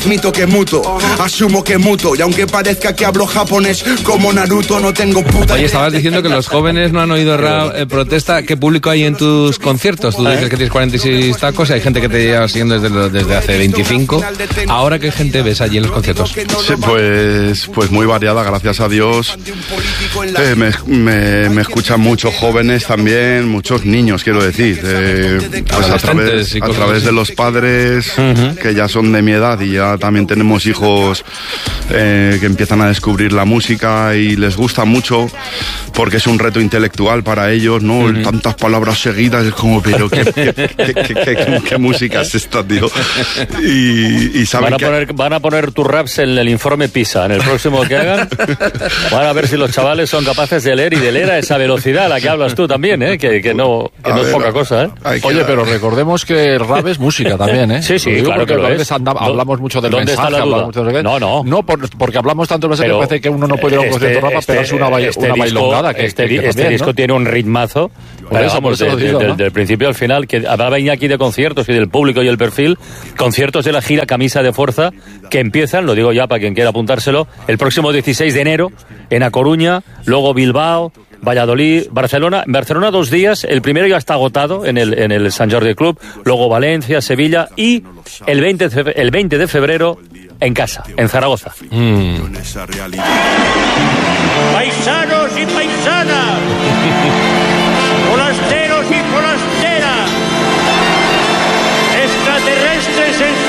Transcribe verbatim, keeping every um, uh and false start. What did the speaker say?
Mito que muto, asumo que muto. Y aunque parezca que hablo japonés como Naruto, no tengo puta. Oye, estabas diciendo que los jóvenes no han oído rap, eh, protesta. ¿Qué público hay en tus conciertos? Tú dices que tienes cuarenta y seis tacos y hay gente que te lleva siguiendo desde, desde hace veinticinco. ¿Ahora qué gente ves allí en los conciertos? Sí, pues, pues muy variada, gracias a Dios. Eh, me, me, me escuchan muchos jóvenes también, muchos niños, quiero decir. Eh, pues a través, a través de los padres, uh-huh, que ya son de mi edad y ya también tenemos hijos eh, que empiezan a descubrir la música y les gusta mucho porque es un reto intelectual para ellos, ¿no? Uh-huh. Tantas palabras seguidas, es como, pero ¿qué, qué, qué, qué, qué, qué, qué música es esta, tío? Y, y saben van, a que... poner, van a poner tus raps en el informe PISA, en el próximo que hagan. Van a ver si los chavales son capaces de leer y de leer a esa velocidad a la que hablas tú también, ¿eh? Que, que no, que no ver, es poca cosa, ¿eh? Oye, pero recordemos que el rap es música también, ¿eh? Sí, sí, claro que lo es. Anda, hablamos mucho del ¿Dónde mensaje, está la duda? mucho de... No, no. No, por, porque hablamos tanto del mensaje que parece que uno no puede ir a un este, concierto rap, este, pero es una, ba este una disco, bailongada. Que, este que, que este también, disco ¿no? tiene un ritmazo. Por eso, vamos, por eso de, lo digo, de, ¿no? del principio al final, que hablaba aquí de conciertos y del público y el perfil. Conciertos de la gira Camisa de Fuerza, que empiezan, lo digo ya para quien quiera apuntárselo, el próximo dieciséis de enero en A Coruña, luego Bilbao, Valladolid, Barcelona. En Barcelona dos días, el primero ya está agotado en el, en el Sant Jordi Club, luego Valencia, Sevilla y el veinte, el veinte de febrero en casa, en Zaragoza. Mm. Paisanos y paisanas, forasteros y forasteras, extraterrestres en